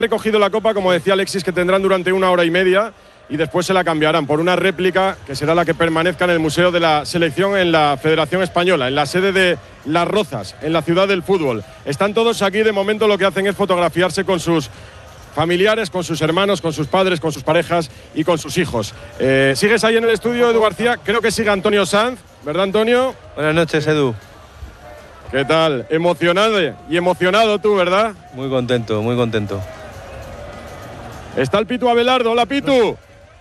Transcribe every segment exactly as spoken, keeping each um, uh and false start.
recogido la copa, como decía Alexis, que tendrán durante una hora y media y después se la cambiarán por una réplica que será la que permanezca en el Museo de la Selección en la Federación Española, en la sede de Las Rozas, en la ciudad del fútbol. Están todos aquí, de momento lo que hacen es fotografiarse con sus familiares, con sus hermanos, con sus padres, con sus parejas y con sus hijos. Eh, ¿Sigues ahí en el estudio, Edu García? Creo que sigue Antonio Sanz, ¿verdad, Antonio? Buenas noches, Edu. ¿Qué tal? Emocionado y emocionado tú, ¿verdad? Muy contento, muy contento. Está el Pitu Abelardo. Hola, Pitu.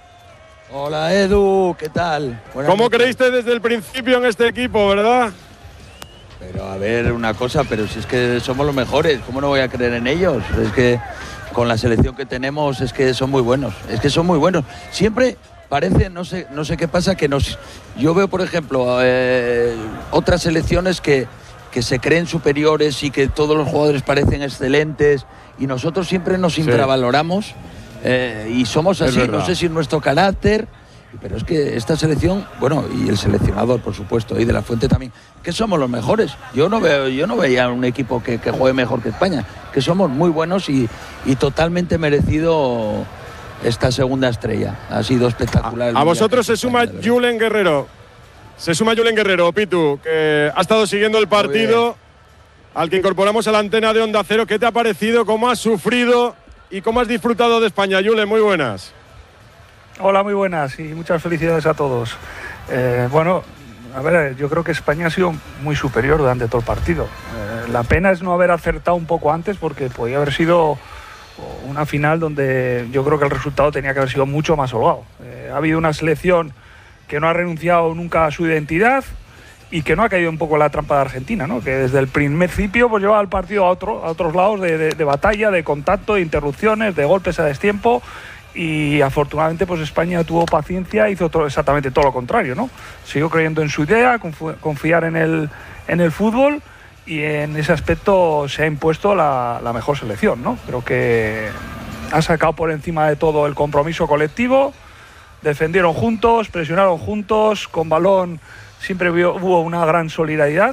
Hola, Edu, ¿qué tal? Buenas ¿Cómo noches. Creíste desde el principio en este equipo, verdad? Pero a ver, una cosa, pero si es que somos los mejores, ¿cómo no voy a creer en ellos? Es que con la selección que tenemos es que son muy buenos, es que son muy buenos. Siempre parece, no sé, no sé qué pasa, que nos... Yo veo, por ejemplo, eh, otras selecciones que, que se creen superiores y que todos los jugadores parecen excelentes y nosotros siempre nos sí. infravaloramos. Eh, y somos así, no sé si es nuestro carácter, pero es que esta selección, bueno, y el seleccionador, por supuesto, y de la Fuente también, que somos los mejores. Yo no veo, yo no veía un equipo que, que juegue mejor que España, que somos muy buenos y, y totalmente merecido esta segunda estrella. Ha sido espectacular. A, a vosotros se suma Julen Guerrero, se suma Julen Guerrero, Pitu, que ha estado siguiendo el partido, al que incorporamos a la antena de Onda Cero. ¿Qué te ha parecido? ¿Cómo has sufrido? ¿Y cómo has disfrutado de España, Julen? Muy buenas. Hola, muy buenas y muchas felicidades a todos. Eh, bueno, a ver, yo creo que España ha sido muy superior durante todo el partido. Eh, la pena es no haber acertado un poco antes, porque podía haber sido una final donde yo creo que el resultado tenía que haber sido mucho más holgado. Eh, ha habido una selección que no ha renunciado nunca a su identidad y que no ha caído un poco en la trampa de Argentina, ¿no? Que desde el principio pues llevaba el partido a, otro, a otros lados de, de, de batalla, de contacto, de interrupciones, de golpes a destiempo, y afortunadamente pues España tuvo paciencia e hizo todo, exactamente todo lo contrario, ¿no? Siguió creyendo en su idea, confiar en el, en el fútbol, y en ese aspecto se ha impuesto la, la mejor selección, ¿no? Creo que ha sacado por encima de todo el compromiso colectivo, defendieron juntos, presionaron juntos, con balón siempre hubo una gran solidaridad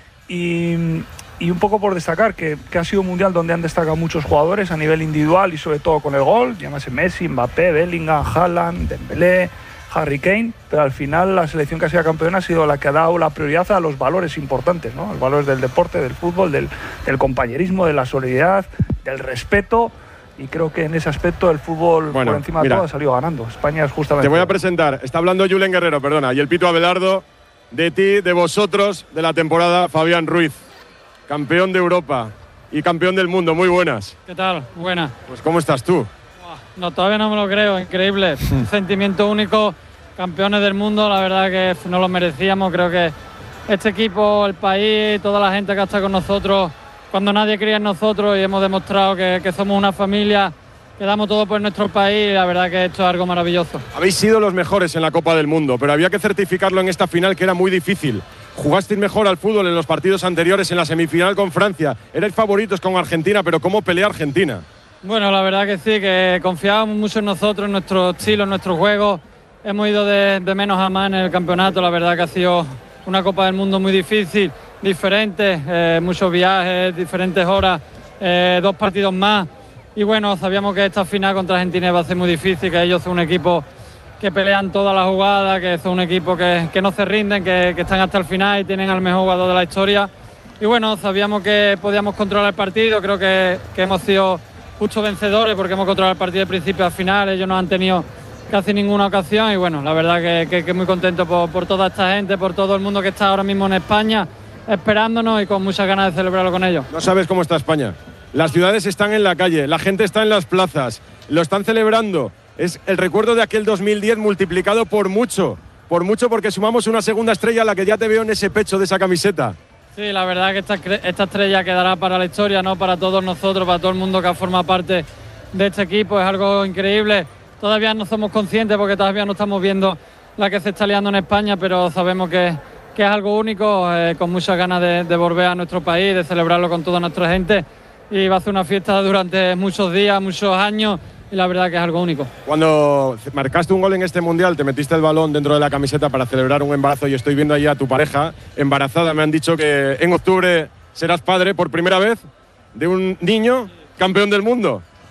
y, y un poco por destacar que, que ha sido un mundial donde han destacado muchos jugadores a nivel individual y sobre todo con el gol, llámase Messi, Mbappé, Bellingham, Haaland, Dembélé, Harry Kane, pero al final la selección que ha sido campeona ha sido la que ha dado la prioridad a los valores importantes, ¿no? Los valores del deporte, del fútbol, del, del compañerismo, de la solidaridad, del respeto. Y creo que en ese aspecto el fútbol, bueno, por encima mira, de todo ha salido ganando. España es justamente... Te voy a presentar, está hablando Julen Guerrero, perdona, y el Pitu Abelardo. De ti, de vosotros, de la temporada, Fabián Ruiz, campeón de Europa y campeón del mundo. Muy buenas. ¿Qué tal? Buenas. Pues ¿cómo estás tú? No, todavía no me lo creo, increíble. Un sentimiento único, campeones del mundo, la verdad que no lo merecíamos. Creo que este equipo, el país, toda la gente que está con nosotros, cuando nadie creía en nosotros y hemos demostrado que, que somos una familia, que damos todo por nuestro país, la verdad que esto es algo maravilloso. Habéis sido los mejores en la Copa del Mundo, pero había que certificarlo en esta final, que era muy difícil. Jugasteis mejor al fútbol en los partidos anteriores, en la semifinal con Francia. Erais favoritos con Argentina, pero ¿cómo pelea Argentina? Bueno, la verdad que sí, que confiábamos mucho en nosotros, en nuestro estilo, en nuestro juego. Hemos ido de, de menos a más en el campeonato, la verdad que ha sido una Copa del Mundo muy difícil, diferente, eh, muchos viajes, diferentes horas, eh, dos partidos más. Y bueno, sabíamos que esta final contra Argentina iba a ser muy difícil, que ellos son un equipo que pelean todas las jugadas, que son un equipo que, que no se rinden, que, que están hasta el final y tienen al mejor jugador de la historia. Y bueno, sabíamos que podíamos controlar el partido, creo que, que hemos sido justos vencedores porque hemos controlado el partido de principio a final, ellos no han tenido casi ninguna ocasión y bueno, la verdad que, que, que muy contento por, por toda esta gente, por todo el mundo que está ahora mismo en España esperándonos y con muchas ganas de celebrarlo con ellos. No sabes cómo está España. Las ciudades están en la calle, la gente está en las plazas, lo están celebrando. Es el recuerdo de aquel dos mil diez multiplicado por mucho, por mucho porque sumamos una segunda estrella a la que ya te veo en ese pecho de esa camiseta. Sí, la verdad que esta, esta estrella quedará para la historia, ¿no? Para todos nosotros, para todo el mundo que ha formado parte de este equipo, es algo increíble. Todavía no somos conscientes porque todavía no estamos viendo la que se está liando en España, pero sabemos que, que es algo único, eh, con muchas ganas de, de volver a nuestro país, de celebrarlo con toda nuestra gente. Y va a ser una fiesta durante muchos días, muchos años, y la verdad que es algo único. Cuando marcaste un gol en este Mundial, te metiste el balón dentro de la camiseta para celebrar un embarazo y estoy viendo ahí a tu pareja embarazada. Me han dicho que en octubre serás padre por primera vez de un niño campeón del mundo.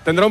tendrá un